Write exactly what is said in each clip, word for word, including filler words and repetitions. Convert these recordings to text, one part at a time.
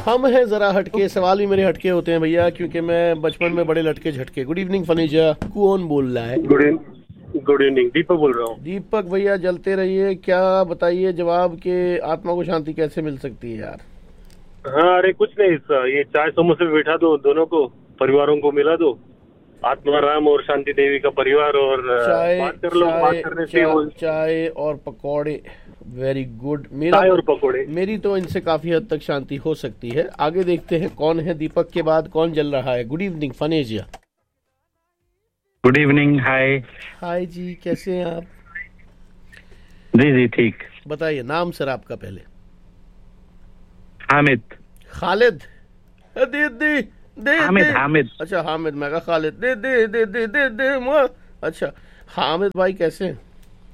हम हैं जरा हटके, सवाल भी मेरे हटके होते हैं भैया, क्योंकि मैं बचपन में बड़े लटके झटके। गुड इवनिंग फनीजा, कौन बोल रहा है? गुड गुड इवनिंग, दीपक बोल रहा हूँ। दीपक भैया जलते रहिए। क्या बताइए जवाब के आत्मा को शांति कैसे मिल सकती है यार? हाँ, अरे कुछ नहीं, ये चाय समोसे पे बैठा दो, दोनों को परिवारों को मिला दो, आत्मा राम और शांति देवी का परिवार, और चाय बात कर लो। बात करने से वो चाय और पकौड़े, वेरी गुड। मेरा चाय और पकौड़े, मेरी तो इनसे काफी हद तक शांति हो सकती है। आगे देखते हैं कौन है दीपक के बाद कौन जल रहा है। Good evening फनेजिया। गुड इवनिंग, हाय। हाय जी, कैसे हैं आप? जी जी ठीक। बताइए नाम सर आपका पहले। हामिद। खालिद? दे दे दे हामिद दे। हामिद। अच्छा हामिद, मैं कहा खालिद। दे दे दे दे दे दे मुआ। अच्छा हामिद भाई कैसे हैं?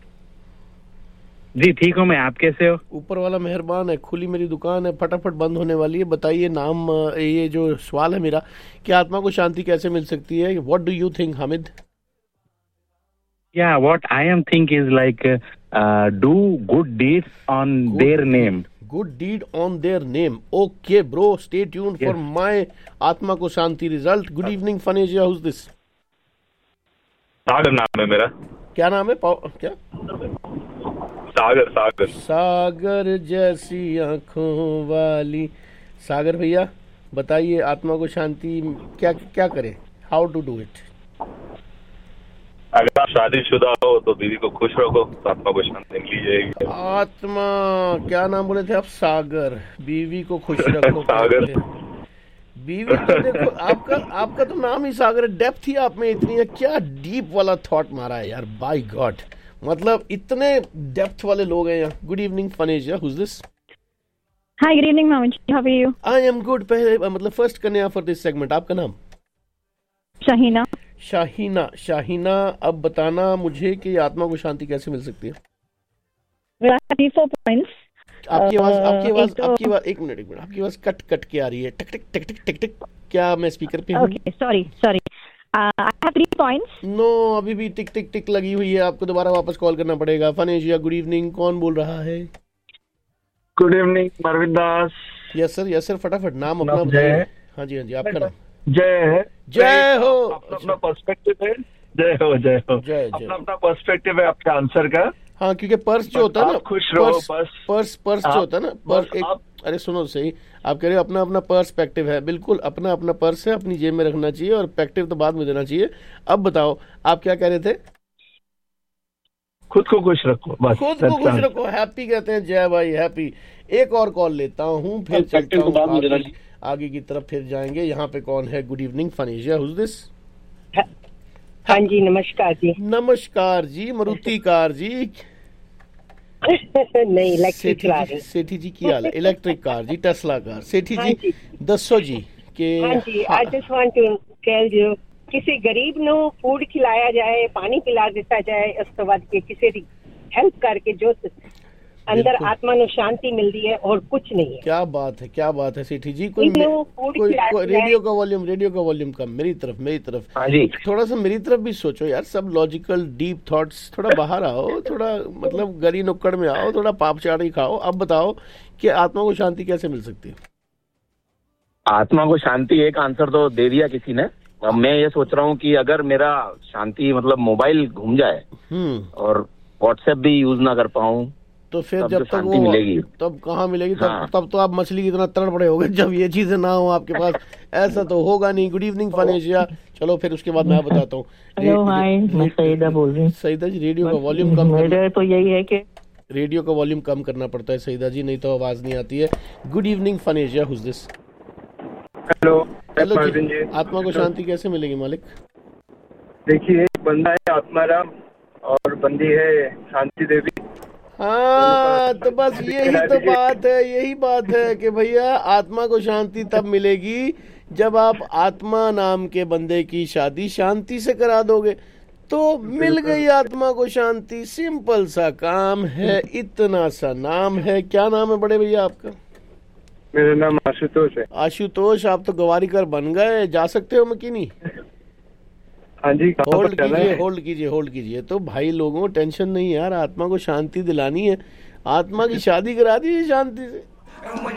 जी ठीक हूँ मैं, आप कैसे हो? ऊपर वाला मेहरबान है। खुली मेरी दुकान है, फटाफट बंद होने वाली है। बताइए नाम, ये जो सवाल है मेरा कि आत्मा को शांति कैसे मिल सकती है? What do you think Hamid? या what I am think is like do good deeds on their name. Good deed on their name. Okay bro, stay tuned for my आत्मा को शांति result. Good evening फनेजिया, who's this? सागर नाम है मेरा। क्या नाम है? क्या? सागर। सागर सागर जैसी आंखों वाली। सागर भैया बताइए आत्मा को शांति क्या क्या करें? How to do it? अगर आप शादीशुदा हो तो बीवी को खुश रखो तो आत्मा को शांति मिल जाएगी। आत्मा, क्या नाम बोले थे आप? सागर। बीवी को खुश रखो। सागर। बीवी तो देखो, आपका आपका तो नाम ही सागर है। डेप्थ ही आप में इतनी है। क्या डीप वाला थॉट मारा है यार, बाय गॉड। मतलब इतने डेप्थ वाले लोग हैं यहाँ। Good evening फनेजिया, who's this? Hi, good evening मामू जी, how are you? I am good. पहले मतलब फर्स्ट कन्या फॉर दिस सेगमेंट, आपका नाम? शाहीना। शाहीना। शाहीना, अब बताना मुझे कि आत्मा को शांति कैसे मिल सकती है? Four points. आपकी आवाज आपकी आवाज आपकी आवाज एक मिनट एक मिनट आपकी आवाज कट कट के आ रही है। टक टक टक टक टक टक। क्या मैं स्पीकर पे हूँ? Okay, sorry sorry. I have three points. No, अभी भी टिक टिक टिक लगी हुई है। आपको दोबारा वापस कॉल करना पड़ेगा। फनेजिया गुड इवनिंग, कौन बोल रहा है? गुड इवनिंग मरविंद दास। यस सर, यस सर, फटाफट नाम अपना बताइए। हाँ जी हाँ जी, आपका नाम? जय है। जय हो। अपना अपना पर्सपेक्टिव है। जय हो जय हो। जय अपना अपना पर्सपेक्टिव है आपके आंसर का। हाँ, क्योंकि पर्स जो होता है ना, खुश रहो पर्स बस। पर्स पर्स जो होता है ना, पर्स एक, अरे सुनो सही, आप कह रहे हो अपना अपना पर्सपेक्टिव है। बिल्कुल अपना अपना पर्स है, अपनी जेब में रखना चाहिए और पेक्टिव तो बाद में देना चाहिए। अब बताओ आप क्या कह रहे थे? खुद को खुश रखो बस। खुद को खुश रखो, हैप्पी कहते हैं। जय भाई, हैप्पी। एक और कॉल लेता हूँ, फिर चलता हूँ आगे, आगे की तरफ फिर जाएंगे। यहाँ पे कौन है? Good evening फनेजिया, who's this? हाँ जी, नमस्कार जी। नमस्कार जी, मारुति कार जी। नहीं, इलेक्ट्रिक कार। सेठी जी की हाल है? इलेक्ट्रिक कार जी, टेस्ला कार। सेठी जी दसो जी के। हाँ जी, I just want to tell you, किसी गरीब नो फूड खिलाया जाए, पानी पिला दिता जाए, उस तो बाद के किसी दी हेल्प करके जो अंदर आत्मा नो शांति मिलती है और कुछ नहीं है। क्या बात है, क्या बात है सेठी जी। कोई, कोई, कोई रेडियो का वॉल्यूम रेडियो का वॉल्यूम कम। मेरी तरफ मेरी तरफ हाँ जी, थोड़ा सा मेरी तरफ भी सोचो यार। सब लॉजिकल डीप थॉट्स, थोड़ा बाहर आओ, थोड़ा मतलब गली नुक्कड़ में आओ, थोड़ा पाप चाड़ी खाओ। अब बताओ कि आत्मा को शांति कैसे मिल सकती है? आत्मा को शांति एक आंसर तो दे दिया किसी ने। अब मैं ये सोच रहा हूँ कि अगर मेरा शांति मतलब मोबाइल घूम जाए और व्हाट्सएप भी यूज ना कर पाऊँ तो फिर जब तक वो मिलेगी तब कहाँ मिलेगी? तब हाँ। तब तो आप मछली की तरह तड़ पड़े होगे जब ये चीजें ना हो आपके पास। ऐसा तो होगा नहीं। Good evening फनेजिया। चलो फिर उसके बाद मैं बताता हूँ। हेलो हाय, मैं सईदा बोल रही हूँ। सईदा जी, रेडियो का वॉल्यूम कम मेरा तो यही है कि रेडियो का वॉल्यूम कम करना पड़ता है सईदा जी, नहीं तो आवाज नहीं आती है। Good evening फनेजिया, who's this? Hello hello जी। आत्मा को शांति कैसे मिलेगी मालिक? देखिए, बंदा है आत्माराम और बंदी है शांति देवी। हाँ, तो बस यही तो बात है, यही बात है कि भैया आत्मा को शांति तब मिलेगी जब आप आत्मा नाम के बंदे की शादी शांति से करा दोगे। तो मिल गई आत्मा को शांति। सिंपल सा काम है, इतना सा नाम है। क्या नाम है बड़े भैया आपका? मेरा नाम आशुतोष है। आशुतोष, आप तो गवारी कर बन गए। जा सकते हो मकीनी? हाँ जी, होल्ड कीजिए होल्ड कीजिए होल्ड कीजिए। तो भाई लोगों, टेंशन नहीं यार, आत्मा को शांति दिलानी है, आत्मा की शादी करा दीजिए शांति से।